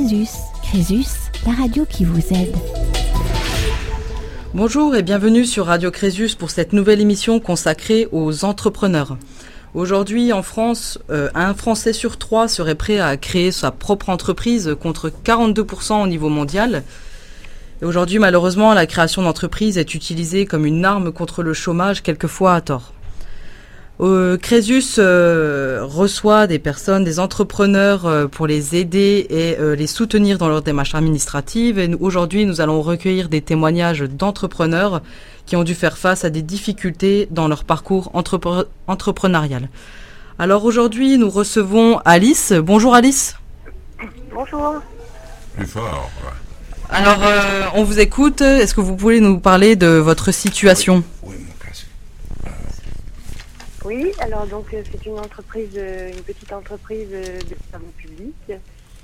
Crésus. Crésus, la radio qui vous aide. Bonjour et bienvenue sur Radio Crésus pour cette nouvelle émission consacrée aux entrepreneurs. Aujourd'hui, en France, un Français sur 3 serait prêt à créer sa propre entreprise contre 42% au niveau mondial. Et aujourd'hui, malheureusement, la création d'entreprise est utilisée comme une arme contre le chômage, quelquefois à tort. Crésus reçoit des personnes, des entrepreneurs pour les aider et les soutenir dans leur démarche administrative. Et aujourd'hui, nous allons recueillir des témoignages d'entrepreneurs qui ont dû faire face à des difficultés dans leur parcours entrepreneurial. Alors aujourd'hui, nous recevons Alice. Bonjour Alice. Bonjour. Plus fort. Alors, on vous écoute. Est-ce que vous pouvez nous parler de votre situation ? Oui, mon casque. Oui, alors donc c'est une entreprise, une petite entreprise de travaux publics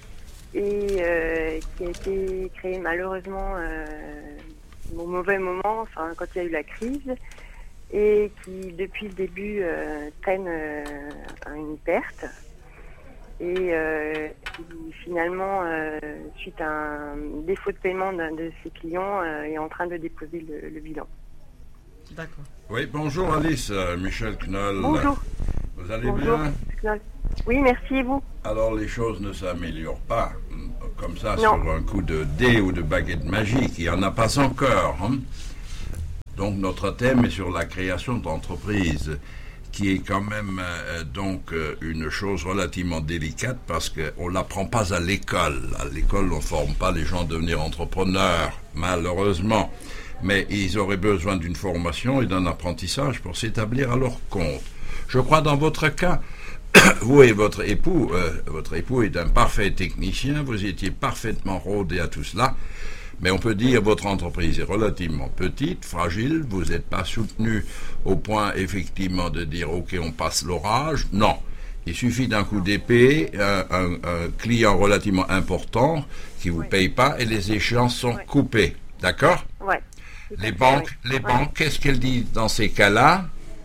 et qui a été créée malheureusement au mauvais moment, enfin quand il y a eu la crise, et qui depuis le début traîne à une perte. Et qui finalement, suite à un défaut de paiement d'un de ses clients, est en train de déposer le bilan. D'accord. Oui, bonjour Alice, Michel Knoll. Bonjour. Vous allez Bonjour. bien? Oui, merci, et vous? Alors les choses ne s'améliorent pas comme ça Non. sur un coup de dé ou de baguette magique. Il n'y en a pas encore. Donc notre thème est sur la création d'entreprises, qui est quand même une chose relativement délicate parce qu'on ne l'apprend pas à l'école. À l'école, on ne forme pas les gens à devenir entrepreneurs, malheureusement. Mais ils auraient besoin d'une formation et d'un apprentissage pour s'établir à leur compte. Je crois dans votre cas, vous et votre époux est un parfait technicien, vous étiez parfaitement rodé à tout cela. Mais on peut dire que votre entreprise est relativement petite, fragile, vous n'êtes pas soutenu au point effectivement de dire « ok, on passe l'orage ». Non, il suffit d'un coup d'épée, un client relativement important qui ne vous paye pas et les échéances sont coupées. D'accord ? Ouais. Les banques, qu'est-ce qu'elles disent dans ces cas-là ?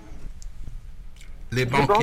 Les banques,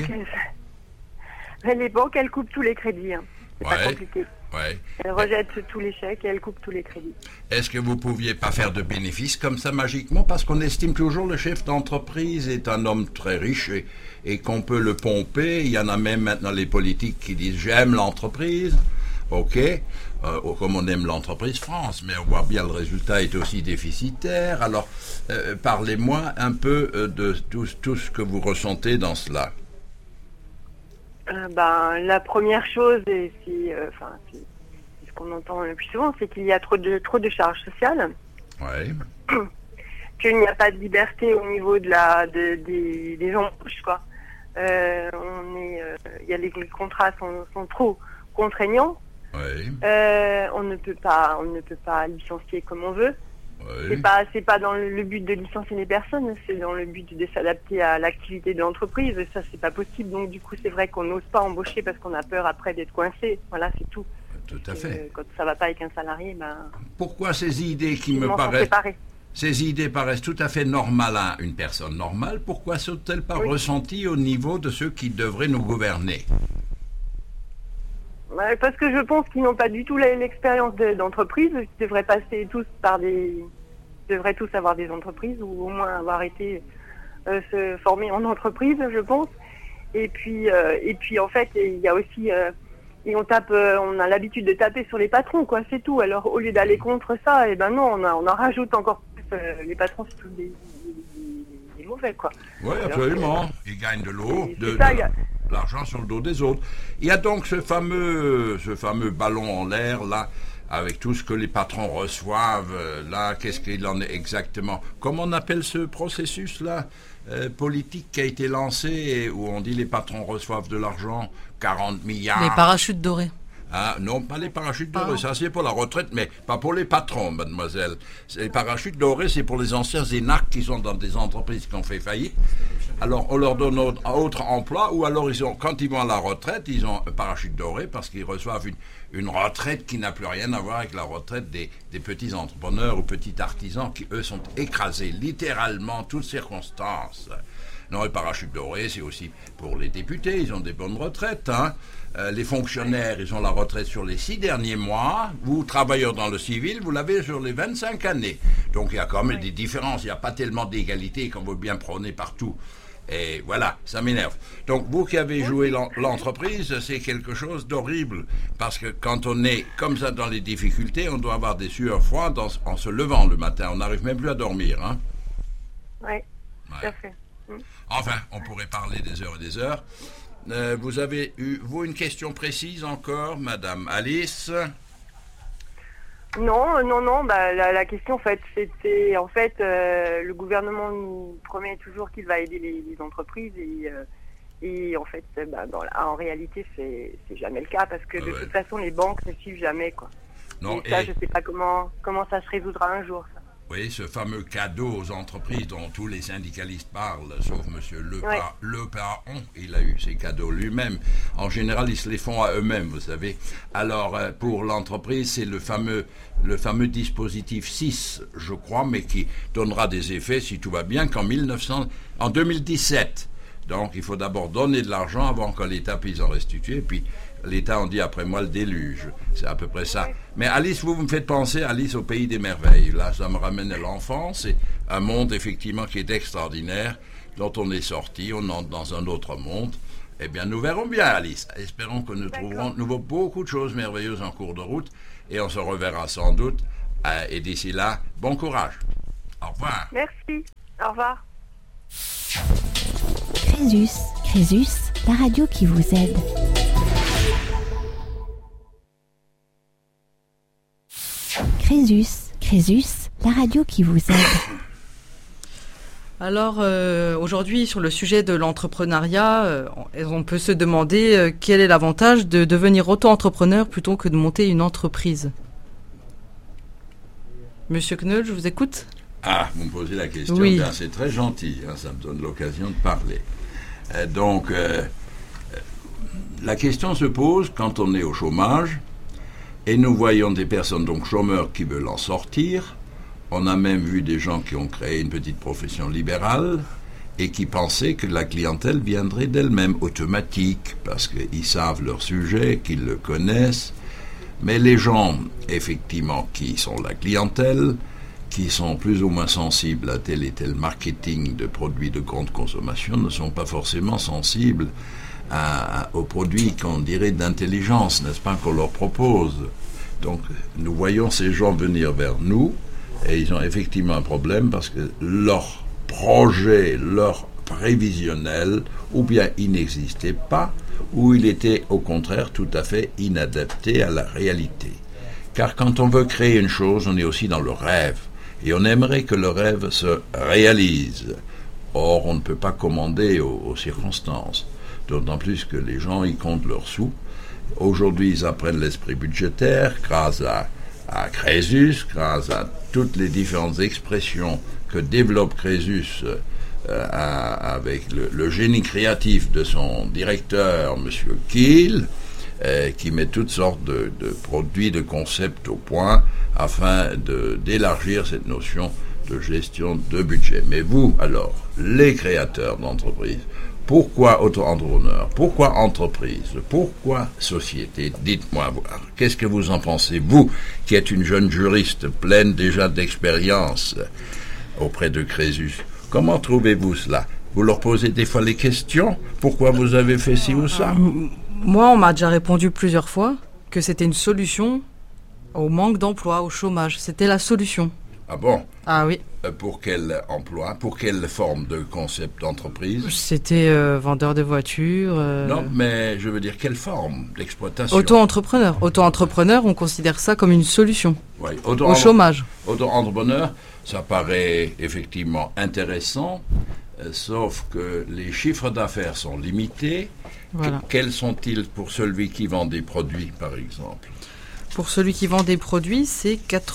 elles coupent tous les crédits. C'est pas compliqué. Ouais. Elles rejettent tous les chèques et elles coupent tous les crédits. Est-ce que vous ne pouviez pas faire de bénéfices comme ça magiquement? Parce qu'on estime toujours le chef d'entreprise est un homme très riche et qu'on peut le pomper. Il y en a même maintenant les politiques qui disent « j'aime l'entreprise ». Ok, comme on aime l'entreprise France, mais on voit bien le résultat est aussi déficitaire. Alors, parlez-moi un peu de tout ce que vous ressentez dans cela. La première chose, c'est ce qu'on entend le plus souvent, c'est qu'il y a trop de charges sociales. Oui. Qu'il n'y a pas de liberté au niveau des embauches, quoi. Les contrats sont trop contraignants. Oui. On ne peut pas licencier comme on veut. Oui. C'est pas dans le but de licencier les personnes, c'est dans le but de s'adapter à l'activité de l'entreprise. Et ça, c'est pas possible. Donc du coup, c'est vrai qu'on n'ose pas embaucher parce qu'on a peur après d'être coincé. Voilà, c'est tout. Tout à fait. Quand ça va pas avec un salarié, pourquoi ces idées ces idées paraissent tout à fait normales à une personne normale, pourquoi sont-elles pas ressenties au niveau de ceux qui devraient nous gouverner? Parce que je pense qu'ils n'ont pas du tout l'expérience d'entreprise. Ils devraient passer tous devraient tous avoir des entreprises ou au moins avoir été se former en entreprise, je pense. Et puis en fait, il y a aussi et on a l'habitude de taper sur les patrons, quoi. C'est tout. Alors au lieu d'aller contre ça, non, on en rajoute encore plus. Les patrons, c'est tous des mauvais, quoi. Oui, absolument. Ils gagnent de l'eau, l'argent sur le dos des autres. Il y a donc ce fameux ballon en l'air, là, avec tout ce que les patrons reçoivent, là, qu'est-ce qu'il en est exactement? Comment on appelle ce processus-là politique qui a été lancé, où on dit les patrons reçoivent de l'argent, 40 milliards. Les parachutes dorés. Ah, non, pas les parachutes dorés, ça c'est pour la retraite, mais pas pour les patrons, mademoiselle. Les parachutes dorés, c'est pour les anciens énarques qui sont dans des entreprises qui ont fait faillite. Alors, on leur donne un autre emploi, ou alors quand ils vont à la retraite, ils ont un parachute doré parce qu'ils reçoivent une retraite qui n'a plus rien à voir avec la retraite des petits entrepreneurs ou petits artisans qui, eux, sont écrasés, littéralement, toutes circonstances. Non, le parachute doré, c'est aussi pour les députés, ils ont des bonnes retraites. Hein. Les fonctionnaires, ils ont la retraite sur les 6 derniers mois. Vous, travailleurs dans le civil, vous l'avez sur les 25 années. Donc il y a quand même des différences. Il n'y a pas tellement d'égalité qu'on veut bien prôner partout. Et voilà, ça m'énerve. Donc vous qui avez joué l'entreprise, c'est quelque chose d'horrible. Parce que quand on est comme ça dans les difficultés, on doit avoir des sueurs froides en se levant le matin. On n'arrive même plus à dormir. Hein. Oui, tout à fait. Enfin, on pourrait parler des heures et des heures. Vous avez eu, vous, une question précise encore, Madame Alice? Non. La question, en fait, c'était, le gouvernement nous promet toujours qu'il va aider les entreprises et en fait, en réalité, c'est jamais le cas parce que de toute façon, les banques ne suivent jamais, quoi. Non, et ça, je ne sais pas comment ça se résoudra un jour, ça. Oui, ce fameux cadeau aux entreprises dont tous les syndicalistes parlent, sauf M. Le Paron, il a eu ces cadeaux lui-même. En général, ils se les font à eux-mêmes, vous savez. Alors, pour l'entreprise, c'est le fameux dispositif 6, je crois, mais qui donnera des effets, si tout va bien, en 2017. Donc, il faut d'abord donner de l'argent avant que l'État puisse en restituer, puis l'État en dit après moi le déluge. C'est à peu près ça. Mais Alice, vous me faites penser, Alice, au pays des merveilles. Là, ça me ramène à l'enfance. C'est un monde, effectivement, qui est extraordinaire, dont on est sorti, on entre dans un autre monde. Eh bien, nous verrons bien, Alice. Espérons que nous trouverons de nouveau beaucoup de choses merveilleuses en cours de route. Et on se reverra sans doute. Et d'ici là, bon courage. Au revoir. Merci. Au revoir. Crésus, la radio qui vous aide. Crésus, la radio qui vous aide. Alors, aujourd'hui, sur le sujet de l'entrepreneuriat, on peut se demander quel est l'avantage de devenir auto-entrepreneur plutôt que de monter une entreprise. Monsieur Knoll, je vous écoute. Ah, vous me posez la question. Oui. Bien, c'est très gentil, hein, ça me donne l'occasion de parler. La question se pose quand on est au chômage, et nous voyons des personnes, donc chômeurs, qui veulent en sortir. On a même vu des gens qui ont créé une petite profession libérale et qui pensaient que la clientèle viendrait d'elle-même, automatique, parce qu'ils savent leur sujet, qu'ils le connaissent. Mais les gens, effectivement, qui sont la clientèle, qui sont plus ou moins sensibles à tel et tel marketing de produits de grande consommation, ne sont pas forcément sensibles aux produits qu'on dirait d'intelligence, n'est-ce pas, qu'on leur propose. Donc, nous voyons ces gens venir vers nous, et ils ont effectivement un problème parce que leur projet, leur prévisionnel, ou bien il n'existait pas, ou il était au contraire tout à fait inadapté à la réalité. Car quand on veut créer une chose, on est aussi dans le rêve, et on aimerait que le rêve se réalise. Or, on ne peut pas commander aux circonstances, d'autant plus que les gens y comptent leurs sous. Aujourd'hui, ils apprennent l'esprit budgétaire grâce à Crésus, grâce à toutes les différentes expressions que développe Crésus avec le génie créatif de son directeur, M. Kiel, qui met toutes sortes de produits, de concepts au point afin d'élargir cette notion de gestion de budget. Mais vous, alors, les créateurs d'entreprises, pourquoi auto-entrepreneur? Pourquoi entreprise? Pourquoi société? Dites-moi, qu'est-ce que vous en pensez, vous, qui êtes une jeune juriste pleine déjà d'expérience auprès de Crésus? Comment trouvez-vous cela? Vous leur posez des fois les questions? Pourquoi vous avez fait ci ou ça? Moi, on m'a déjà répondu plusieurs fois que c'était une solution au manque d'emploi, au chômage. C'était la solution. Ah bon? Ah oui. Pour quel emploi? Pour quelle forme de concept d'entreprise? C'était vendeur de voitures. Non, mais je veux dire, quelle forme d'exploitation? Auto-entrepreneur. Auto-entrepreneur, on considère ça comme une solution oui, au chômage. Auto-entrepreneur, ça paraît effectivement intéressant, sauf que les chiffres d'affaires sont limités. Voilà. Quels sont-ils pour celui qui vend des produits, par exemple? Pour celui qui vend des produits, c'est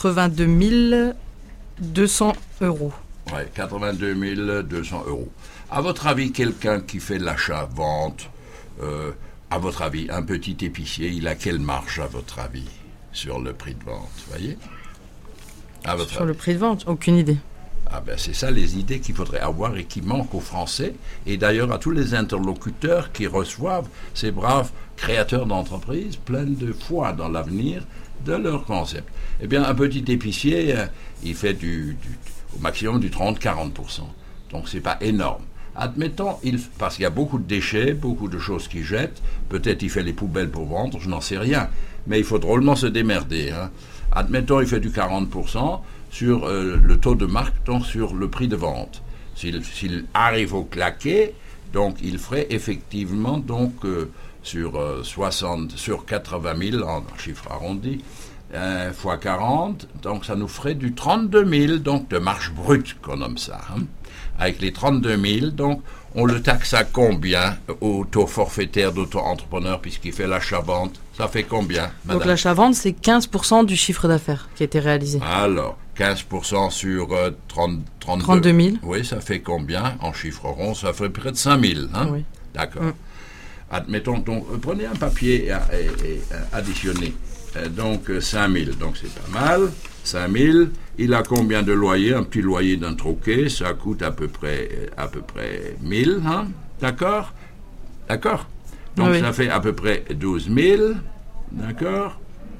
82 200 euros. Oui, 82 200 euros. À votre avis, quelqu'un qui fait l'achat-vente, à votre avis, un petit épicier, il a quelle marge, à votre avis, sur le prix de vente, voyez? Sur le prix de vente, aucune idée. Ah ben c'est ça les idées qu'il faudrait avoir et qui manquent aux Français, et d'ailleurs à tous les interlocuteurs qui reçoivent ces braves créateurs d'entreprises pleines de foi dans l'avenir de leur concept. Eh bien, un petit épicier, il fait au maximum du 30-40%. Donc c'est pas énorme. Admettons, parce qu'il y a beaucoup de déchets, beaucoup de choses qu'il jette, peut-être il fait les poubelles pour vendre, je n'en sais rien, mais il faut drôlement se démerder. Hein. Admettons, il fait du 40% sur le taux de marque, donc sur le prix de vente. S'il arrive au claquet, donc il ferait effectivement donc sur 80 000 en chiffre arrondi, fois 40, donc ça nous ferait du 32 000 donc de marge brute qu'on nomme ça. Hein. Avec les 32 000, donc on le taxe à combien au taux forfaitaire d'auto-entrepreneur puisqu'il fait l'achat-vente? Ça fait combien, madame? Donc l'achat-vente, c'est 15% du chiffre d'affaires qui a été réalisé. Alors, 15% sur 32 000. Oui, ça fait combien? En chiffre rond, ça ferait près de 5 000. Hein? Oui. D'accord. Admettons, donc, prenez un papier et additionnez. Donc 5 000, donc c'est pas mal. 5 000, il a combien de loyer? Un petit loyer d'un troquet, ça coûte à peu près 1 000, hein? D'accord? D'accord? Donc oui. Ça fait à peu près 12 000, d'accord?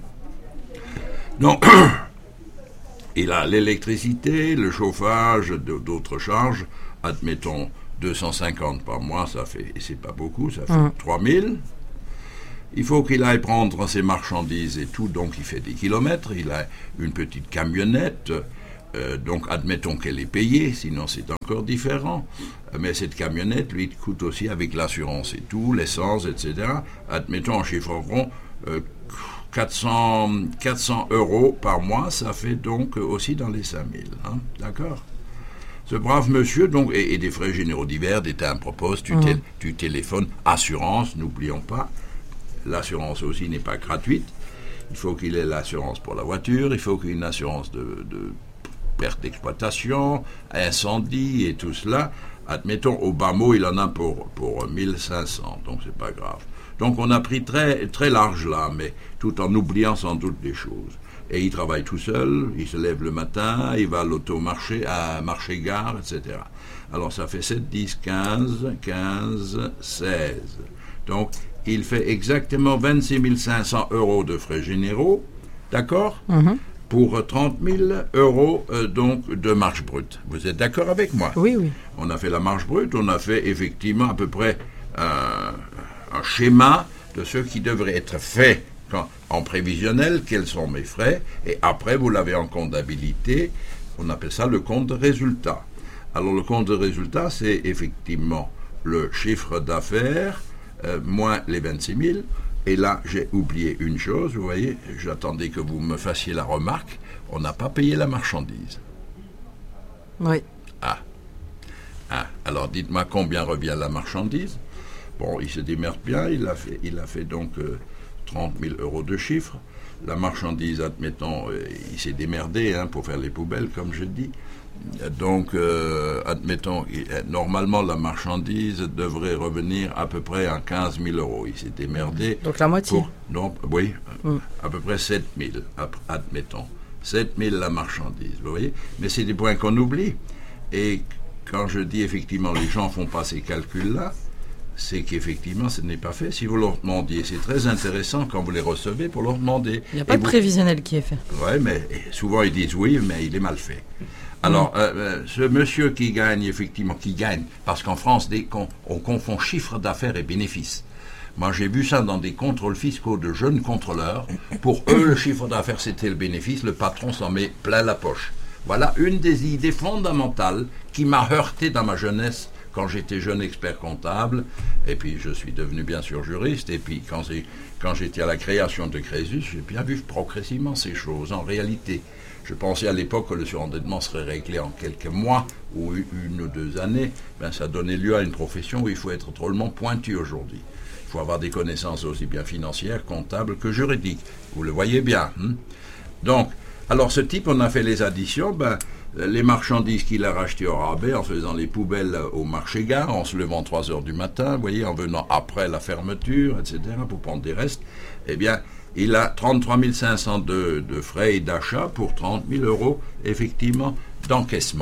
Donc, il a l'électricité, le chauffage, d'autres charges, admettons 250 par mois, ça fait, et c'est pas beaucoup, ça fait 3 000. Il faut qu'il aille prendre ses marchandises et tout, donc il fait des kilomètres, il a une petite camionnette, donc admettons qu'elle est payée, sinon c'est encore différent. Mais cette camionnette, lui, coûte aussi avec l'assurance et tout, l'essence, etc. Admettons en chiffre rond, 400 € par mois, ça fait donc aussi dans les 5 000, hein, d'accord? Ce brave monsieur, donc, et des frais généraux divers, des timbres postes, tu téléphones, assurance, n'oublions pas. L'assurance aussi n'est pas gratuite. Il faut qu'il ait l'assurance pour la voiture, il faut qu'il ait une assurance de perte d'exploitation, incendie et tout cela. Admettons, au bas mot, il en a pour 1500, donc c'est pas grave. Donc on a pris très, très large là, mais tout en oubliant sans doute des choses. Et il travaille tout seul, il se lève le matin, il va à l'automarché, à marché-gare, etc. Alors ça fait 7, 10, 15, 16. Donc il fait exactement 26 500 € de frais généraux, d'accord? Pour 30 000 € donc de marge brute. Vous êtes d'accord avec moi? Oui, oui. On a fait la marge brute, on a fait effectivement à peu près un schéma de ce qui devrait être fait en prévisionnel, quels sont mes frais, et après vous l'avez en comptabilité, on appelle ça le compte de résultat. Alors le compte de résultat, c'est effectivement le chiffre d'affaires moins les 26 000. Et là, j'ai oublié une chose, vous voyez, j'attendais que vous me fassiez la remarque, on n'a pas payé la marchandise. Oui. Alors dites-moi combien revient la marchandise. Bon, il se démerde bien, il a fait donc 30 000 € de chiffre. La marchandise, admettons, il s'est démerdé pour faire les poubelles, comme je dis. Donc, admettons, normalement, la marchandise devrait revenir à peu près à 15 000 €. Il s'est démerdé. Donc la moitié. Oui, à peu près 7 000, admettons. 7 000 la marchandise, vous voyez. Mais c'est des points qu'on oublie. Et quand je dis effectivement, les gens ne font pas ces calculs-là, c'est qu'effectivement, ce n'est pas fait. Si vous leur demandiez, c'est très intéressant quand vous les recevez pour leur demander. Il n'y a pas de prévisionnel qui est fait. Oui, mais souvent ils disent oui, mais il est mal fait. Alors, ce monsieur qui gagne, parce qu'en France, on confond chiffre d'affaires et bénéfice. Moi, j'ai vu ça dans des contrôles fiscaux de jeunes contrôleurs. Pour eux, le chiffre d'affaires, c'était le bénéfice. Le patron s'en met plein la poche. Voilà une des idées fondamentales qui m'a heurté dans ma jeunesse quand j'étais jeune expert comptable. Et puis, je suis devenu bien sûr juriste. Et puis, quand j'étais à la création de Crésus, j'ai bien vu progressivement ces choses. En réalité, je pensais à l'époque que le surendettement serait réglé en quelques mois ou 1 ou 2 années. Ça donnait lieu à une profession où il faut être drôlement pointu aujourd'hui. Il faut avoir des connaissances aussi bien financières, comptables que juridiques. Vous le voyez bien. Donc, alors ce type, on a fait les additions. Les marchandises qu'il a rachetées au rabais en faisant les poubelles au marché-gare, en se levant 3 heures du matin, vous voyez, en venant après la fermeture, etc., pour prendre des restes, eh bien, il a 33 500 de frais et d'achat pour 30 000 € effectivement d'encaissement.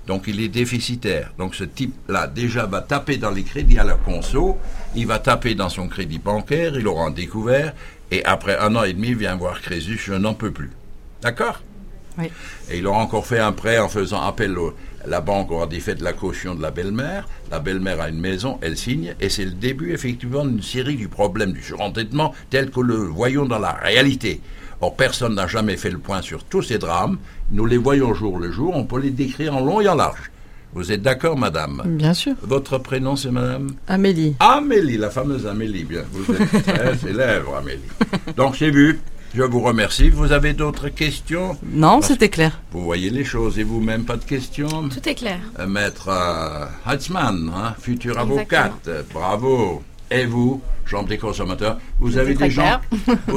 Donc il est déficitaire. Donc ce type-là déjà va taper dans les crédits à la conso, il va taper dans son crédit bancaire, il aura un découvert, et après 1 an et demi, il vient voir Crésus, je n'en peux plus. D'accord ? Oui. Et il aura encore fait un prêt en faisant appel la banque aura défait de la caution de la belle-mère a une maison, elle signe, et c'est le début effectivement d'une série du problème du surendettement tel que le voyons dans la réalité. Or, personne n'a jamais fait le point sur tous ces drames, nous les voyons jour le jour, on peut les décrire en long et en large. Vous êtes d'accord, madame ? Bien sûr. Votre prénom, c'est madame ? Amélie. Amélie, la fameuse Amélie, bien. Vous êtes très célèbre, Amélie. Donc, c'est vu. Je vous remercie. Vous avez d'autres questions ? Non, c'était clair. Vous voyez les choses et vous-même, pas de questions ? Tout est clair. Maître Hatzmann, future Exactement. avocate, bravo. Et vous, Chambre des consommateurs, vous avez très des gens... Pardon ?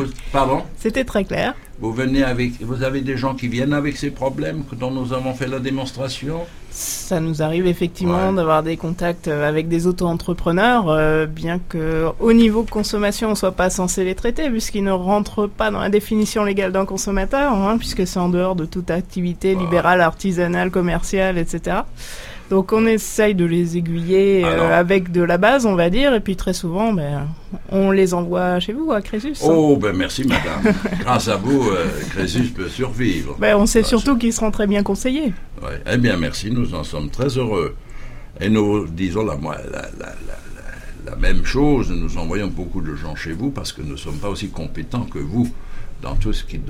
C'était très clair. Vous avez des gens qui viennent avec ces problèmes dont nous avons fait la démonstration ? Ça nous arrive effectivement Ouais. d'avoir des contacts avec des auto-entrepreneurs, bien qu'au niveau consommation, on ne soit pas censé les traiter, puisqu'ils ne rentrent pas dans la définition légale d'un consommateur, puisque c'est en dehors de toute activité libérale, artisanale, commerciale, etc. Donc on essaye de les aiguiller avec de la base, on va dire, et puis très souvent, on les envoie chez vous, à Crésus. Oh, merci madame. Grâce à vous, Crésus peut survivre. On sait surtout qu'ils seront très bien conseillés. Ouais. Eh bien, merci, nous en sommes très heureux. Et nous disons la même chose, nous envoyons beaucoup de gens chez vous parce que nous ne sommes pas aussi compétents que vous dans tout ce qui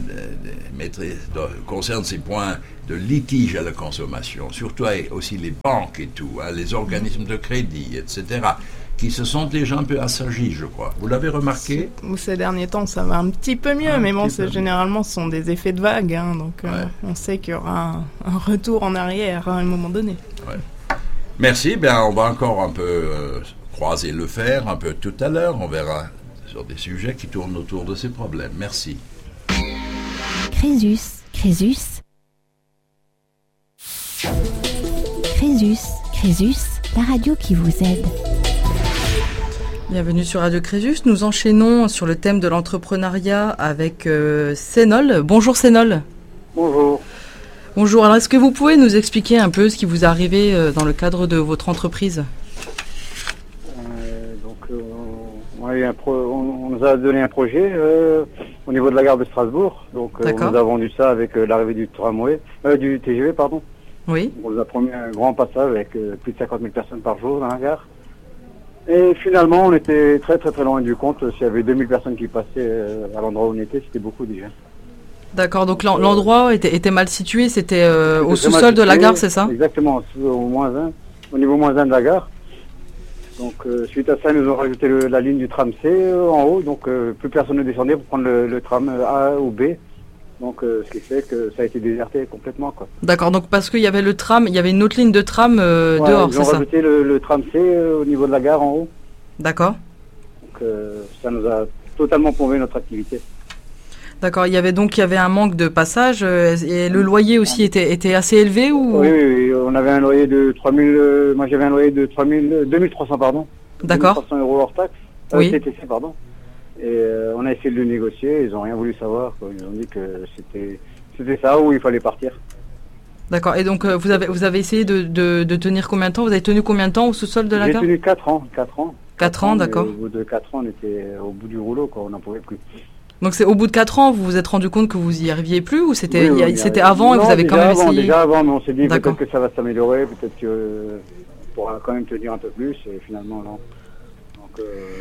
concerne ces points de litige à la consommation, surtout aussi les banques et tout, les organismes de crédit, etc., qui se sont déjà un peu assagis, je crois. Vous l'avez remarqué ? Ces derniers temps, ça va un petit peu mieux, mais bon, généralement, ce sont des effets de vague, donc on sait qu'il y aura un retour en arrière à un moment donné. Ouais. Merci, on va encore un peu croiser le fer, un peu tout à l'heure, on verra sur des sujets qui tournent autour de ces problèmes. Merci. Crésus, la radio qui vous aide. Bienvenue sur Radio Crésus. Nous enchaînons sur le thème de l'entrepreneuriat avec Sénol. Bonjour Sénol. Bonjour. Bonjour. Alors, est-ce que vous pouvez nous expliquer un peu ce qui vous est arrivé dans le cadre de votre entreprise ? On nous a donné un projet au niveau de la gare de Strasbourg. Donc on nous a vendu ça avec l'arrivée du du TGV, pardon. Oui. On nous a promis un grand passage avec plus de 50 000 personnes par jour dans la gare. Et finalement, on était très très très loin du compte. S'il y avait 2000 personnes qui passaient à l'endroit où on était, c'était beaucoup déjà. D'accord, donc l'endroit était mal situé, c'était au sous-sol de la gare, c'est ça ? Exactement, au niveau moins 1 de la gare. Donc suite à ça, ils nous ont rajouté la ligne du tram C en haut, donc plus personne ne descendait pour prendre le tram A ou B. Donc ce qui fait que ça a été déserté complètement, quoi. D'accord, donc parce qu'il y avait le tram, il y avait une autre ligne de tram dehors, c'est ça ? Ils ont rajouté le tram C au niveau de la gare en haut. D'accord. Donc ça nous a totalement plombé notre activité. D'accord, il y avait un manque de passage et le loyer aussi était assez élevé ou ? Oui, on avait un loyer de 3000, moi j'avais un loyer de 2300 pardon. D'accord. 2300 € hors taxe, oui. TTC pardon. Et on a essayé de le négocier, ils n'ont rien voulu savoir, quoi. Ils ont dit que c'était ça où il fallait partir. D'accord, et donc vous avez essayé de tenir combien de temps ? Vous avez tenu combien de temps au sous-sol de la gare ? J'ai tenu 4 ans. 4 ans, d'accord. Au bout de 4 ans, on était au bout du rouleau, quoi. On n'en pouvait plus. Donc c'est au bout de 4 ans, vous vous êtes rendu compte que vous y arriviez plus ou c'était avant et vous avez quand même essayé ? Déjà avant, mais on s'est dit peut-être que ça va s'améliorer, peut-être qu'on pourra quand même tenir un peu plus et finalement non. Donc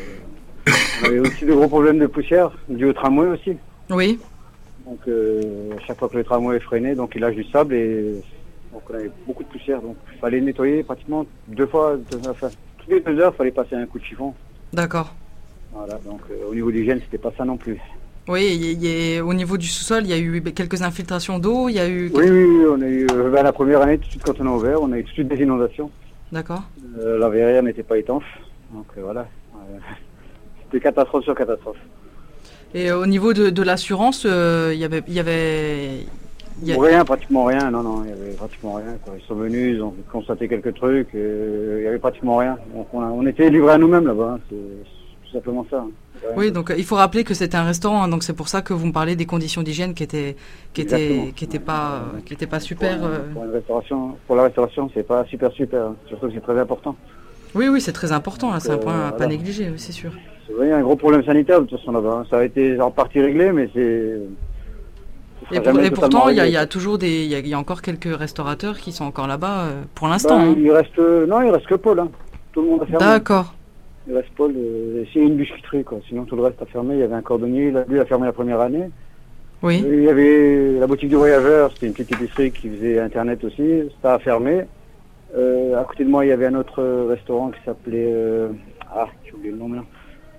on avait aussi de gros problèmes de poussière, dû au tramway aussi. Oui. Donc à chaque fois que le tramway freinait, donc il lâche du sable et donc on avait beaucoup de poussière. Donc il fallait nettoyer pratiquement toutes les 2 heures, il fallait passer un coup de chiffon. D'accord. Voilà, donc au niveau d'hygiène, c'était pas ça non plus. Oui, au niveau du sous-sol, il y a eu quelques infiltrations d'eau, il y a eu... Oui, on a eu, la première année, tout de suite quand on a ouvert, on a eu tout de suite des inondations. D'accord. La verrière n'était pas étanche, donc voilà. C'était catastrophe sur catastrophe. Et au niveau de l'assurance, il y avait... Rien, pratiquement rien, non, il y avait pratiquement rien, quoi. Ils sont venus, ils ont constaté quelques trucs, il y avait pratiquement rien. Donc on était livrés à nous-mêmes là-bas, hein. tout simplement ça. Oui, donc il faut rappeler que c'était un restaurant, hein, donc c'est pour ça que vous me parlez des conditions d'hygiène qui étaient pas super. Pour la restauration, c'est pas super, hein. Surtout que c'est très important. Oui, c'est très important, là, c'est un point à pas voilà. négliger, c'est sûr. Il y a un gros problème sanitaire de toute façon là-bas. Ça a été en partie réglé, mais c'est. Et pourtant, il y a toujours il y a encore quelques restaurateurs qui sont encore là-bas pour l'instant. Hein. Il reste que Paul. Hein. Tout le monde a fermé. D'accord. Il reste Paul. C'est une biscuiterie, quoi. Sinon, tout le reste a fermé. Il y avait un cordonnier. Lui, il a fermé la première année. Oui. Il y avait la boutique du voyageur. C'était une petite épicerie qui faisait Internet aussi. Ça a fermé. À côté de moi, il y avait un autre restaurant qui s'appelait... j'ai oublié le nom maintenant.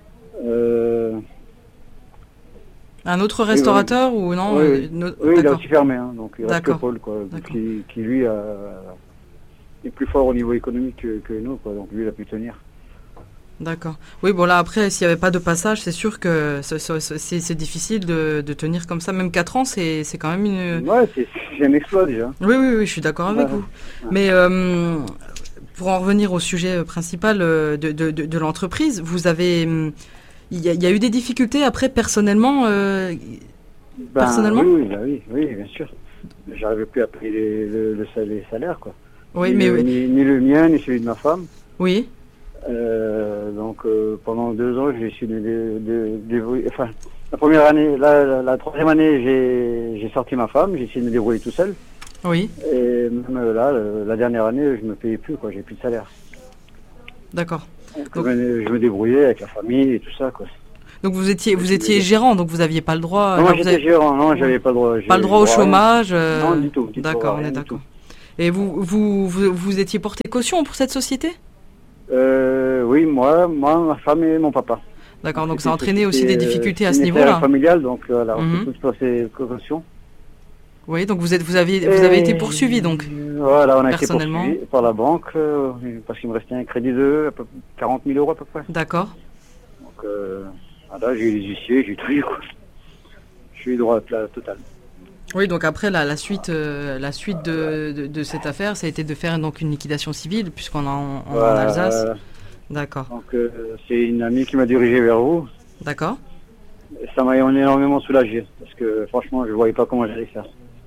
Un autre restaurateur ou non? Oui, il a aussi fermé. Hein, donc il reste que Paul, quoi, qui lui est plus fort au niveau économique que nous. Quoi, donc lui, il a pu tenir. D'accord. Oui, bon là, après, s'il n'y avait pas de passage, c'est sûr que c'est difficile de tenir comme ça. Même 4 ans, c'est quand même une... Ouais, c'est un exploit déjà. Oui, je suis d'accord avec vous. Ouais. Mais pour en revenir au sujet principal de l'entreprise, vous avez... Il y a eu des difficultés après, personnellement personnellement oui, bien sûr. J'arrivais plus à payer les salaires, quoi. Oui, ni le mien, ni celui de ma femme. Oui. Donc pendant 2 ans, j'ai essayé de enfin, la première année, la troisième année, j'ai sorti ma femme, j'ai essayé de me débrouiller tout seul. Oui. Et même là, la dernière année, je me payais plus, quoi. J'ai plus de salaire. D'accord. Donc, je me débrouillais avec la famille et tout ça, quoi. Donc vous étiez gérant, donc vous n'aviez pas le droit. Non, j'étais gérant, non, j'avais pas le droit. Pas le droit au chômage. Non, du tout. D'accord, on est d'accord. Et vous étiez porté caution pour cette société? Oui, moi, ma femme et mon papa. D'accord, donc ça a entraîné aussi des difficultés à ce niveau-là. Familial, donc voilà, on fait toutes ces cautions. Oui, donc vous avez été poursuivi, donc. Voilà, on a été personnellement poursuivi par la banque parce qu'il me restait un crédit de 40 000 euros à peu près. D'accord. Donc voilà, j'ai eu les huissiers, j'ai tout eu, quoi. Je suis droit à la totale. Oui, donc après la suite de cette affaire, ça a été de faire donc une liquidation civile puisqu'on est en Alsace. D'accord. Donc c'est une amie qui m'a dirigé vers vous. D'accord. Ça m'a énormément soulagé parce que franchement, je ne voyais pas comment j'allais faire.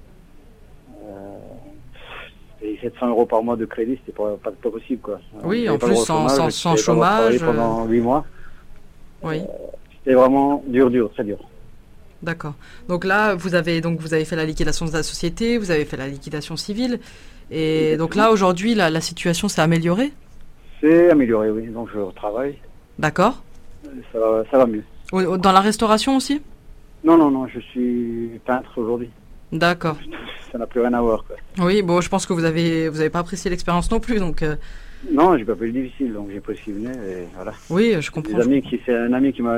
Et 700 euros par mois de crédit, c'était pas possible, quoi. Oui, en plus sans chômage. Pendant 8 mois. Oui. C'était vraiment dur, très dur. D'accord. Donc là, vous avez fait la liquidation de la société, vous avez fait la liquidation civile, et donc là aujourd'hui, la situation s'est améliorée. C'est amélioré, oui. Donc je retravaille. D'accord. Ça va mieux. Dans la restauration aussi? Non, je suis peintre aujourd'hui. D'accord. Ça n'a plus rien à voir, quoi. Oui, bon, je pense que vous avez pas apprécié l'expérience non plus, donc. Non, j'ai pas fait le difficile, donc j'ai pris ce qui venait, et voilà. Oui, je comprends. C'est un ami qui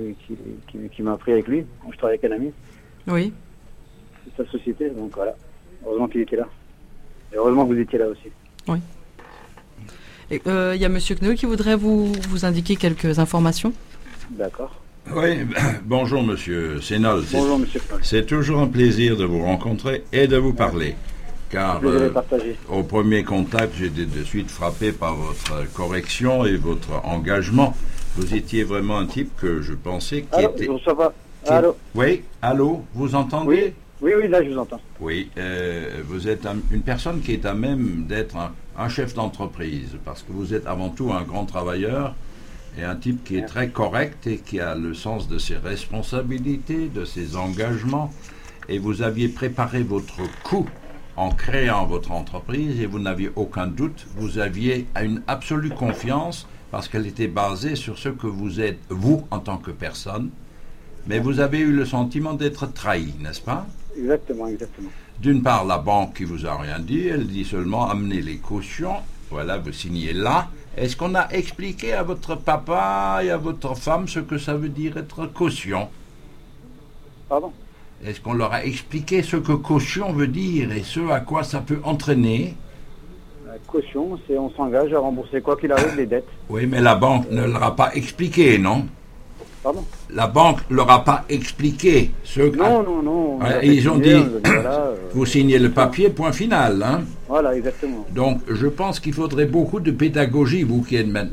m'a pris avec lui. Donc, je travaille avec un ami. Oui. C'est sa société, donc voilà. Heureusement qu'il était là. Et heureusement que vous étiez là aussi. Oui. Il y a Monsieur Kneu qui voudrait vous indiquer quelques informations. D'accord. Oui, bonjour Monsieur Sénol. Bonjour Monsieur Kneu. C'est toujours un plaisir de vous rencontrer et de vous parler. Car au premier contact, j'ai de suite frappé par votre correction et votre engagement. Vous étiez vraiment un type que je pensais qui était... Allô, je ne reçois pas. Allô. Oui, allô, vous entendez? Oui, là je vous entends. Oui, vous êtes une personne qui est à même d'être un chef d'entreprise, parce que vous êtes avant tout un grand travailleur et un type qui est très correct et qui a le sens de ses responsabilités, de ses engagements. Et vous aviez préparé votre coup en créant votre entreprise et vous n'aviez aucun doute, vous aviez une absolue confiance parce qu'elle était basée sur ce que vous êtes, vous, en tant que personne, mais vous avez eu le sentiment d'être trahi, n'est-ce pas? Exactement. D'une part, la banque qui vous a rien dit, elle dit seulement amenez les cautions, voilà, vous signez là. Est-ce qu'on a expliqué à votre papa et à votre femme ce que ça veut dire être caution? Pardon? Est-ce qu'on leur a expliqué ce que caution veut dire et ce à quoi ça peut entraîner? La caution, c'est on s'engage à rembourser quoi qu'il arrive les dettes. Oui, mais la banque ne leur a pas expliqué, non? Pardon? La banque ne leur a pas expliqué ce que... Non. Ils ont dit, vous signez le papier, point final. Hein? Voilà, exactement. Donc, je pense qu'il faudrait beaucoup de pédagogie, vous qui êtes maintenant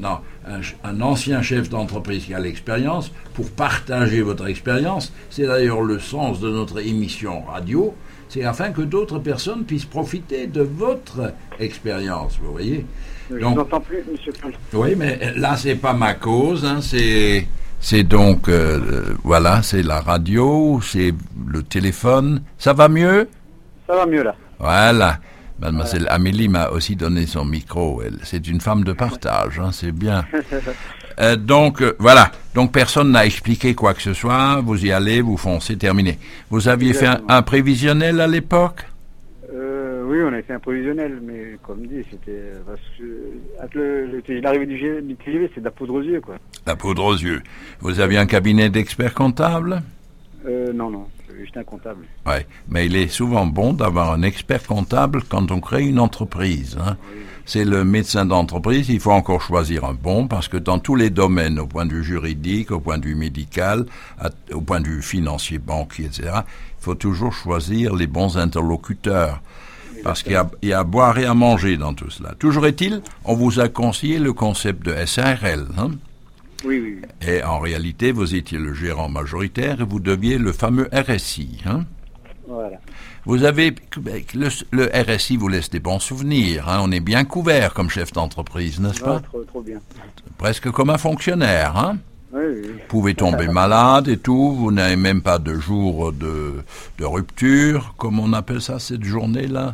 un ancien chef d'entreprise qui a l'expérience pour partager votre expérience. C'est d'ailleurs le sens de notre émission radio. C'est afin que d'autres personnes puissent profiter de votre expérience, vous voyez. Je Donc, vous entends plus, monsieur Franck. oui, mais là, c'est pas ma cause, hein, c'est donc, voilà, c'est la radio, c'est le téléphone. Ça va mieux? Ça va mieux, là. Voilà. Mademoiselle Amélie m'a aussi donné son micro. C'est une femme de partage, hein, c'est bien. Donc, voilà. Donc, personne n'a expliqué quoi que ce soit. Vous y allez, vous foncez, terminé. Vous aviez fait un prévisionnel à l'époque? Oui, on a fait un prévisionnel, mais comme dit, c'était... Parce que, avec l'arrivée du TGV, c'est de la poudre aux yeux, quoi. La poudre aux yeux. Vous aviez un cabinet d'experts comptables? Non. Juste un comptable. Oui, mais il est souvent bon d'avoir un expert comptable quand on crée une entreprise. Hein. Oui. C'est le médecin d'entreprise, il faut encore choisir un bon, parce que dans tous les domaines, au point de vue juridique, au point de vue médical, au point de vue financier, banquier, etc., il faut toujours choisir les bons interlocuteurs. Parce qu'il y a à boire et à manger dans tout cela. Toujours est-il, on vous a conseillé le concept de SARL. Hein? Oui. Et en réalité, vous étiez le gérant majoritaire et vous deviez le fameux RSI. Hein? Voilà. Vous avez le RSI vous laisse des bons souvenirs. Hein? On est bien couvert comme chef d'entreprise, n'est-ce pas? Trop bien. Presque comme un fonctionnaire. Hein? Oui. Vous pouvez tomber malade et tout. Vous n'avez même pas de jour de rupture, comme on appelle ça cette journée-là.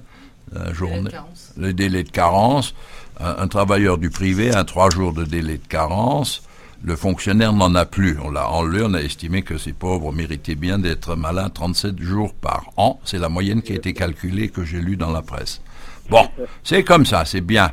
Le délai de carence. Un travailleur du privé a 3 jours de délai de carence. Le fonctionnaire n'en a plus. On l'a enlevé, on a estimé que ces pauvres méritaient bien d'être malades 37 jours par an. C'est la moyenne qui a été calculée, que j'ai lue dans la presse. Bon, c'est comme ça, c'est bien.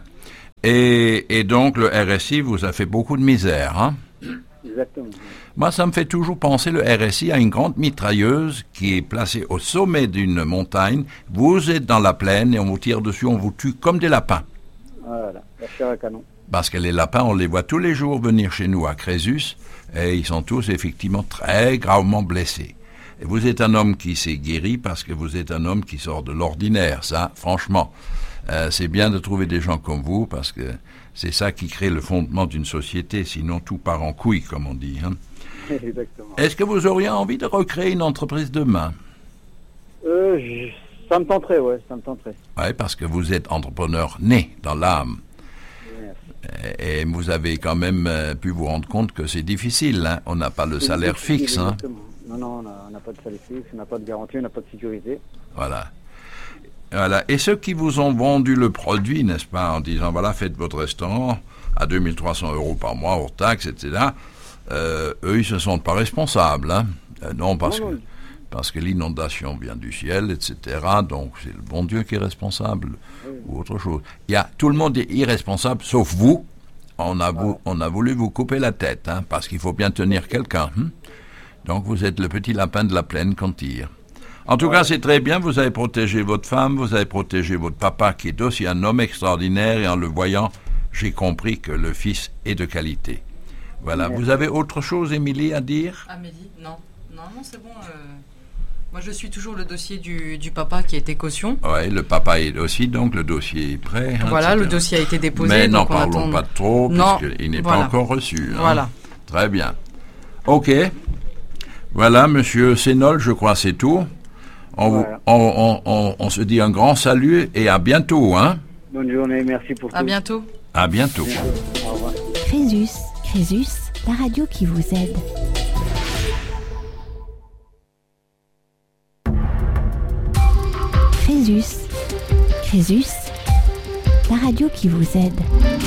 Et donc, le RSI vous a fait beaucoup de misère, hein? Exactement. Moi, ça me fait toujours penser, le RSI, à une grande mitrailleuse qui est placée au sommet d'une montagne. Vous êtes dans la plaine et on vous tire dessus, on vous tue comme des lapins. Voilà, la chair à canon. Parce que les lapins, on les voit tous les jours venir chez nous à Crésus, et ils sont tous effectivement très gravement blessés. Et vous êtes un homme qui s'est guéri parce que vous êtes un homme qui sort de l'ordinaire, ça, franchement. C'est bien de trouver des gens comme vous, parce que c'est ça qui crée le fondement d'une société, sinon tout part en couille, comme on dit. Hein. Exactement. Est-ce que vous auriez envie de recréer une entreprise demain? Ça me tenterait, ouais, ça me tenterait. Oui, parce que vous êtes entrepreneur né dans l'âme. Et vous avez quand même pu vous rendre compte que c'est difficile, hein? On n'a pas le salaire fixe. Hein? Non, on n'a pas de salaire fixe, on n'a pas de garantie, on n'a pas de sécurité. Voilà. Et ceux qui vous ont vendu le produit, n'est-ce pas, en disant, voilà, faites votre restaurant à 2300 € par mois, hors taxes, etc., eux, ils ne se sentent pas responsables. Hein? Non, parce que l'inondation vient du ciel, etc., donc c'est le bon Dieu qui est responsable, ou autre chose. Tout le monde est irresponsable, sauf vous. On a voulu vous couper la tête, hein, parce qu'il faut bien tenir quelqu'un. Hein? Donc vous êtes le petit lapin de la plaine qu'on tire. En tout cas, c'est très bien, vous avez protégé votre femme, vous avez protégé votre papa, qui est aussi un homme extraordinaire, et en le voyant, j'ai compris que le fils est de qualité. Voilà. Vous avez autre chose, Émilie, à dire? Amélie, non, c'est bon. Moi, je suis toujours le dossier du papa qui a été caution. Oui, le papa est aussi, donc le dossier est prêt. Hein, voilà, le dossier a été déposé. Mais n'en parlons pas trop, puisqu'il n'est pas encore reçu. Hein. Voilà. Très bien. OK. Voilà, monsieur Sénol, je crois c'est tout. On se dit un grand salut et à bientôt. Hein. Bonne journée, merci pour tout. À bientôt. À bientôt. Au revoir. Crésus, la radio qui vous aide. Crésus, la radio qui vous aide.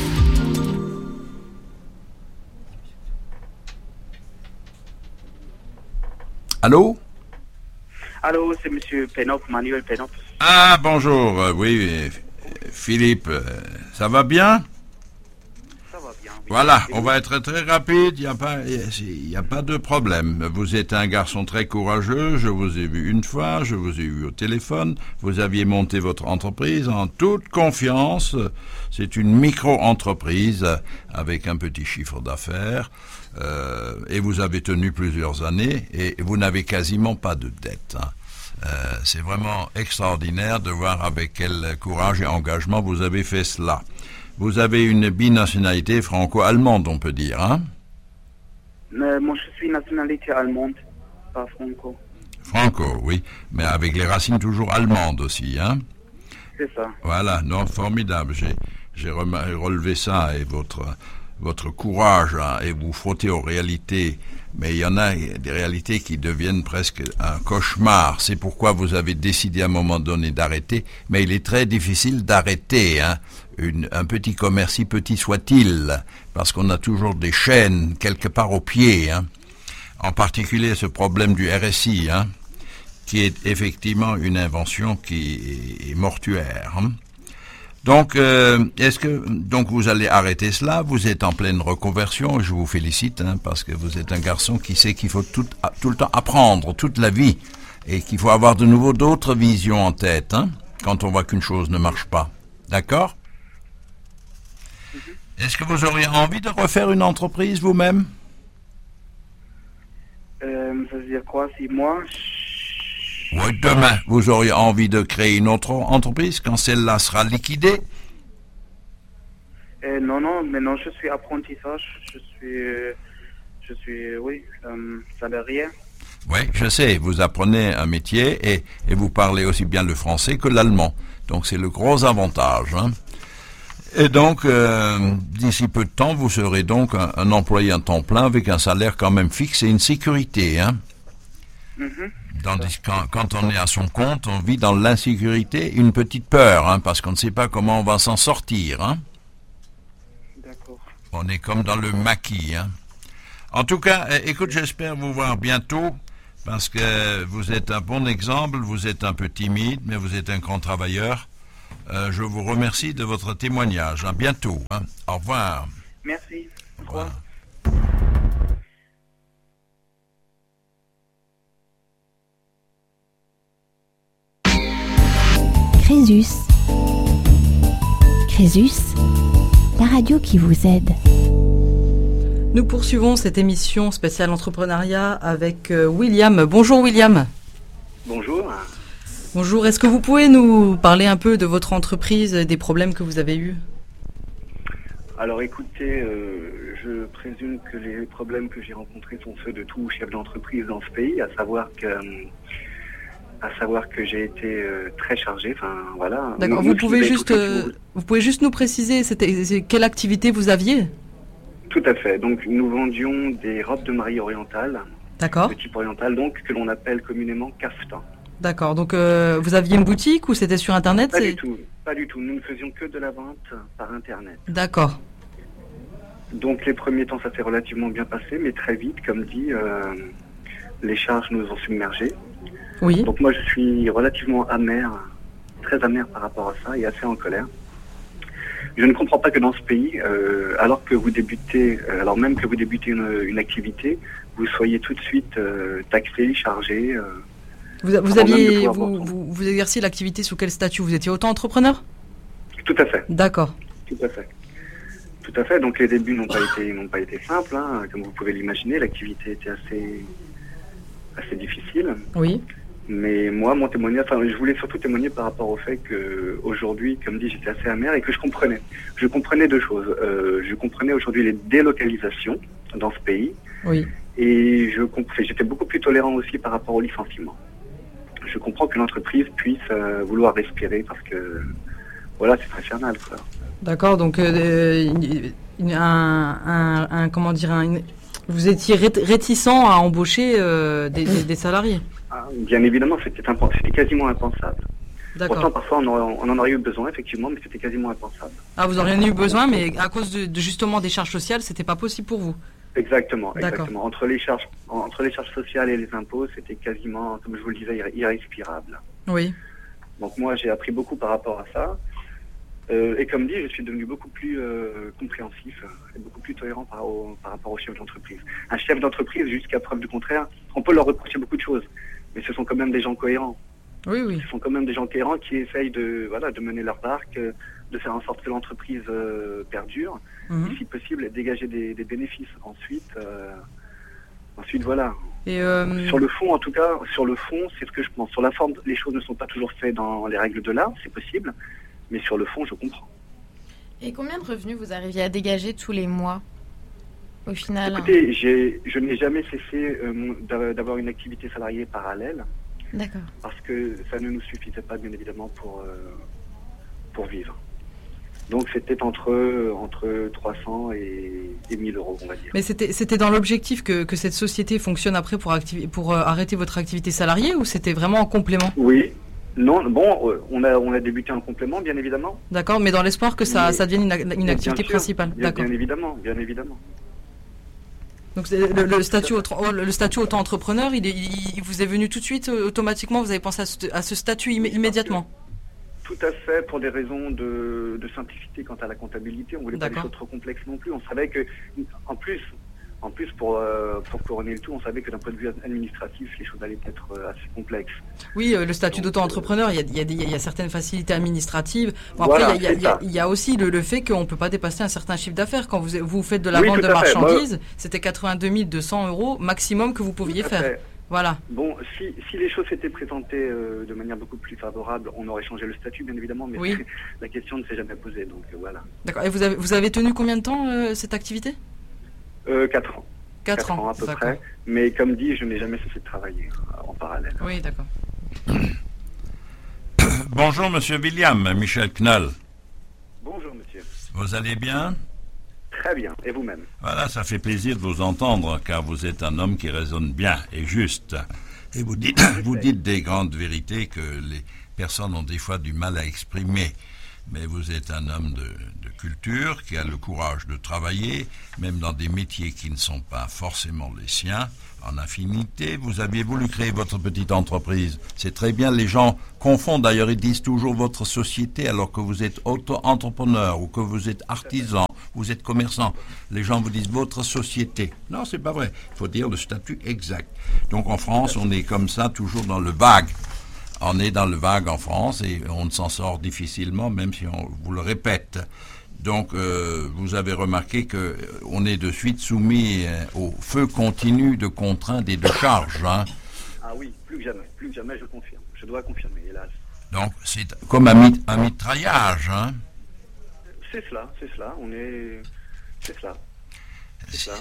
Allô? Allô, c'est monsieur Pénop, Manuel Pénop. Ah, bonjour, oui, Philippe, ça va bien? Ça va bien. Oui. Voilà, on va être très rapide, il n'y a pas de problème. Vous êtes un garçon très courageux, je vous ai vu une fois, je vous ai eu au téléphone, vous aviez monté votre entreprise en toute confiance. C'est une micro-entreprise avec un petit chiffre d'affaires. Et vous avez tenu plusieurs années et vous n'avez quasiment pas de dette. Hein. C'est vraiment extraordinaire de voir avec quel courage et engagement vous avez fait cela. Vous avez une binationalité franco-allemande, on peut dire, hein? Moi, je suis nationalité allemande, pas franco. Franco, oui, mais avec les racines toujours allemandes aussi, hein? C'est ça. Voilà, non, formidable. J'ai relevé ça et votre courage, hein, et vous frottez aux réalités. Mais il y en a des réalités qui deviennent presque un cauchemar. C'est pourquoi vous avez décidé à un moment donné d'arrêter. Mais il est très difficile d'arrêter, hein, un petit commerce, si petit soit-il, parce qu'on a toujours des chaînes quelque part au pied, hein. En particulier ce problème du RSI, hein, qui est effectivement une invention qui est mortuaire, hein. Donc, est-ce que donc vous allez arrêter cela? Vous êtes en pleine reconversion, je vous félicite, hein, parce que vous êtes un garçon qui sait qu'il faut tout le temps apprendre, toute la vie, et qu'il faut avoir de nouveau d'autres visions en tête, hein, quand on voit qu'une chose ne marche pas. D'accord? Est-ce que vous auriez envie de refaire une entreprise vous-même? Ça veut dire quoi, si moi... Oui, demain, vous auriez envie de créer une autre entreprise quand celle-là sera liquidée? Non, maintenant je suis apprentissage, je suis salarié. Oui, je sais, vous apprenez un métier et vous parlez aussi bien le français que l'allemand. Donc c'est le gros avantage, hein. Et donc, d'ici peu de temps, vous serez donc un employé à temps plein avec un salaire quand même fixe et une sécurité, hein. Tandis que quand on est à son compte, on vit dans l'insécurité, une petite peur, hein, parce qu'on ne sait pas comment on va s'en sortir, hein. D'accord. On est comme dans le maquis, hein. En tout cas, écoute, j'espère vous voir bientôt, parce que vous êtes un bon exemple, vous êtes un peu timide, mais vous êtes un grand travailleur. Je vous remercie de votre témoignage. À bientôt, hein. Au revoir. Merci. Au revoir. Crésus. Crésus, la radio qui vous aide. Nous poursuivons cette émission spéciale entrepreneuriat avec William. Bonjour William. Bonjour. Bonjour, est-ce que vous pouvez nous parler un peu de votre entreprise, des problèmes que vous avez eus? Alors écoutez, je présume que les problèmes que j'ai rencontrés sont ceux de tout chef d'entreprise dans ce pays, à savoir que j'ai été très chargé, enfin voilà. D'accord, vous pouvez juste nous préciser quelle activité vous aviez? Tout à fait, donc nous vendions des robes de mariée orientales, d'accord, de type oriental, donc que l'on appelle communément kaftan. D'accord, donc vous aviez une boutique ou c'était sur Internet? Pas du tout, nous ne faisions que de la vente par Internet. D'accord. Donc les premiers temps ça s'est relativement bien passé, mais très vite, comme dit, les charges nous ont submergés. Oui. Donc moi je suis relativement amer, très amer par rapport à ça et assez en colère. Je ne comprends pas que dans ce pays, alors même que vous débutez une activité, vous soyez tout de suite taxé, chargé. Vous exerciez l'activité sous quel statut? Vous étiez auto-entrepreneur? Tout à fait. D'accord. Tout à fait. Donc les débuts n'ont pas été simples, hein. Comme vous pouvez l'imaginer, l'activité était assez difficile. Oui. Mais moi, mon témoignage, je voulais surtout témoigner par rapport au fait que aujourd'hui, comme dit, j'étais assez amer et que je comprenais. Je comprenais deux choses. Je comprenais aujourd'hui les délocalisations dans ce pays. Oui. Et j'étais beaucoup plus tolérant aussi par rapport au licenciement. Je comprends que l'entreprise puisse vouloir respirer parce que voilà, c'est infernal, quoi. D'accord, donc vous étiez réticent à embaucher des salariés. Bien évidemment, c'était quasiment impensable. D'accord. Pourtant, parfois, on en aurait eu besoin, effectivement, mais c'était quasiment impensable. Ah, vous n'auriez eu besoin, mais à cause de justement des charges sociales, c'était pas possible pour vous. Exactement. D'accord. Entre les charges sociales et les impôts, c'était quasiment, comme je vous le disais, irrespirable. Oui. Donc moi, j'ai appris beaucoup par rapport à ça. Et comme dit, je suis devenu beaucoup plus compréhensif et beaucoup plus tolérant par rapport au chef d'entreprise. Un chef d'entreprise, jusqu'à preuve du contraire, on peut leur reprocher beaucoup de choses, mais ce sont quand même des gens cohérents. Oui. Ce sont quand même des gens cohérents qui essayent de mener leur barque, de faire en sorte que l'entreprise perdure, et si possible, dégager des bénéfices. Ensuite, voilà. Et Sur le fond, en tout cas, c'est ce que je pense. Sur la forme, les choses ne sont pas toujours faites dans les règles de l'art, c'est possible, mais sur le fond, je comprends. Et combien de revenus vous arriviez à dégager tous les mois, au final? Écoutez, je n'ai jamais cessé d'avoir une activité salariée parallèle. D'accord. Parce que ça ne nous suffisait pas, bien évidemment, pour vivre. Donc c'était entre 300 et 1000 euros, on va dire. Mais c'était dans l'objectif que cette société fonctionne après pour arrêter votre activité salariée, ou c'était vraiment en complément? Oui. Non, bon, on a débuté en complément, bien évidemment. D'accord, mais dans l'espoir que ça devienne une activité principale. D'accord. Bien évidemment. Donc le statut auto-entrepreneur, il vous est venu tout de suite, automatiquement, vous avez pensé à ce statut immédiatement? Tout à fait, pour des raisons de simplicité quant à la comptabilité. On voulait pas des choses trop complexes non plus. On savait que, en plus pour couronner le tout, on savait que d'un point de vue administratif, les choses allaient être assez complexes. Oui, le statut d'auto-entrepreneur, il y a certaines facilités administratives. Bon, voilà, après, il y a aussi le fait qu'on ne peut pas dépasser un certain chiffre d'affaires. Quand vous faites de la vente de marchandises, c'était 82 200 euros maximum que vous pouviez faire. Voilà. Bon, si les choses s'étaient présentées de manière beaucoup plus favorable, on aurait changé le statut, bien évidemment, mais oui. La question ne s'est jamais posée, donc voilà. D'accord. Et vous avez tenu combien de temps cette activité? 4 ans. 4 ans à peu près. Mais comme dit, je n'ai jamais cessé de travailler en parallèle. Oui, d'accord. Bonjour, monsieur William, Michel Knoll. Bonjour, monsieur. Vous allez bien? Très bien. Et vous-même? Voilà, ça fait plaisir de vous entendre, car vous êtes un homme qui raisonne bien et juste. Et vous dites des grandes vérités que les personnes ont des fois du mal à exprimer. Mais vous êtes un homme de culture qui a le courage de travailler, même dans des métiers qui ne sont pas forcément les siens, en affinité. Vous aviez voulu créer votre petite entreprise. C'est très bien, les gens confondent. D'ailleurs, ils disent toujours votre société alors que vous êtes auto-entrepreneur ou que vous êtes artisan, vous êtes commerçant. Les gens vous disent votre société. Non, c'est pas vrai. Il faut dire le statut exact. Donc en France, on est comme ça, toujours dans le vague. On est dans le vague en France et on s'en sort difficilement, même si on vous le répète. Donc, vous avez remarqué qu'on est de suite soumis au feu continu de contraintes et de charges. Hein. Ah oui, plus que jamais, je confirme. Je dois confirmer, hélas. Donc, c'est comme un mitraillage. Hein. C'est cela. C'est ça.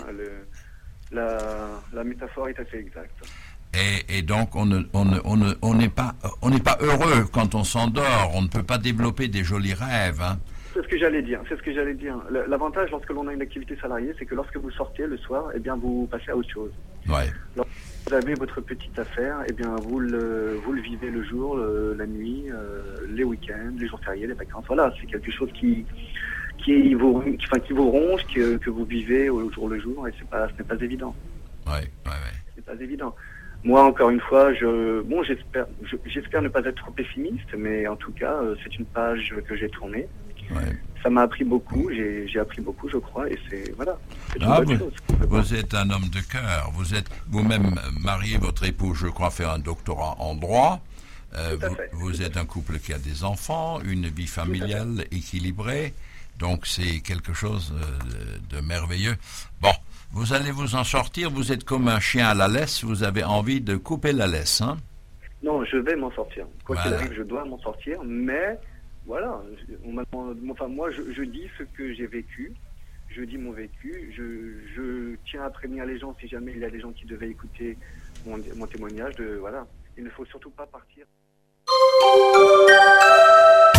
La métaphore est assez exacte. Et donc, on n'est pas heureux quand on s'endort. On ne peut pas développer des jolis rêves. Hein. C'est ce que j'allais dire. L'avantage lorsque l'on a une activité salariée, c'est que lorsque vous sortez le soir, eh bien, vous passez à autre chose. Ouais. Lorsque vous avez votre petite affaire, eh bien, vous le vivez le jour, la nuit, les week-ends, les jours fériés, les vacances. Voilà, c'est quelque chose qui vous ronge, que vous vivez au jour le jour, et ce n'est pas évident. Ouais. C'est pas évident. Moi, encore une fois, j'espère ne pas être trop pessimiste, mais en tout cas, c'est une page que j'ai tournée. Ouais. Ça m'a appris beaucoup, j'ai appris beaucoup, je crois, et c'est une bonne chose. Vous êtes un homme de cœur, vous êtes vous-même marié, votre époux, je crois, fait un doctorat en droit. Vous êtes un couple qui a des enfants, une vie familiale équilibrée, donc c'est quelque chose de merveilleux. Bon. Vous allez vous en sortir, vous êtes comme un chien à la laisse, vous avez envie de couper la laisse, hein? Non, je vais m'en sortir. Quoi qu'il arrive, je dois m'en sortir, mais voilà, moi je dis ce que j'ai vécu, je dis mon vécu, je tiens à prévenir les gens si jamais il y a des gens qui devaient écouter mon témoignage, voilà, il ne faut surtout pas partir.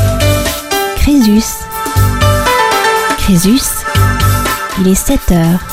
Crésus, il est 7h.